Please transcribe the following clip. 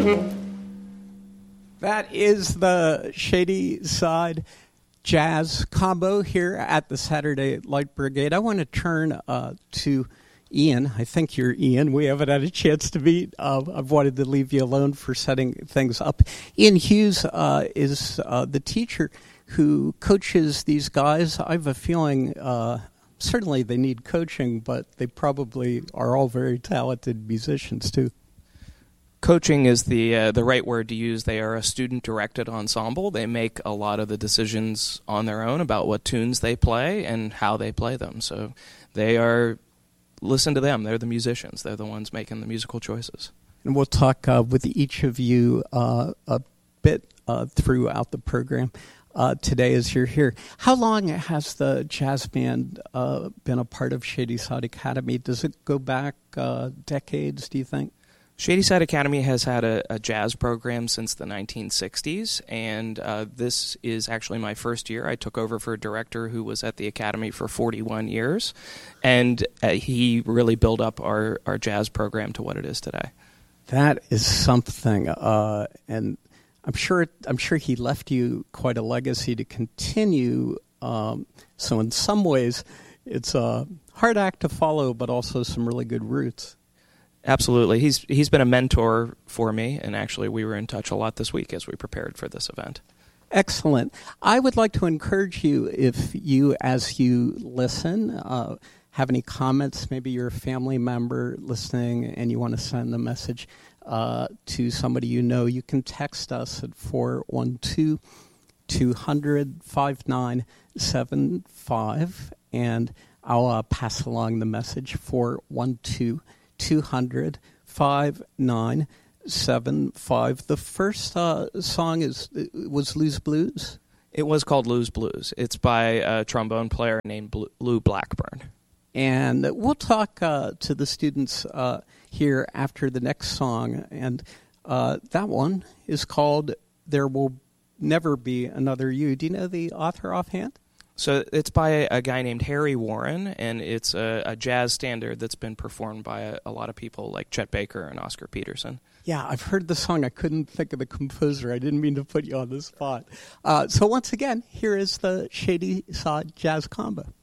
That is the Shady Side Jazz Combo here at the Saturday Light Brigade. I want to turn to Ian. I think you're Ian. We haven't had a chance to meet. I've wanted to leave you alone for setting things up. Ian Hughes is the teacher who coaches these guys. I have a feeling certainly they need coaching, but they probably are all very talented musicians too. Coaching is the right word to use. They are a student-directed ensemble. They make a lot of the decisions on their own about what tunes they play and how they play them. So listen to them. They're the musicians. They're the ones making the musical choices. And we'll talk with each of you a bit throughout the program today as you're here. How long has the jazz band been a part of Shady Side Academy? Does it go back decades, do you think? Shady Side Academy has had a jazz program since the 1960s, and this is actually my first year. I took over for a director who was at the Academy for 41 years, and he really built up our jazz program to what it is today. That is something, and I'm sure he left you quite a legacy to continue. So in some ways, it's a hard act to follow, but also some really good roots. Absolutely. He's been a mentor for me, and actually we were in touch a lot this week as we prepared for this event. Excellent. I would like to encourage you, if you, as you listen, have any comments, maybe you're a family member listening and you want to send a message to somebody you know, you can text us at 412-200-5975, and I'll pass along the message, 412-200-5975. The first song was Lou's Blues? It was called Lou's Blues. It's by a trombone player named Lou Blackburn. And we'll talk to the students here after the next song. And that one is called There Will Never Be Another You. Do you know the author offhand? So it's by a guy named Harry Warren, and it's a jazz standard that's been performed by a lot of people like Chet Baker and Oscar Peterson. Yeah, I've heard the song. I couldn't think of the composer. I didn't mean to put you on the spot. So once again, here is the Shady Side Jazz Combo.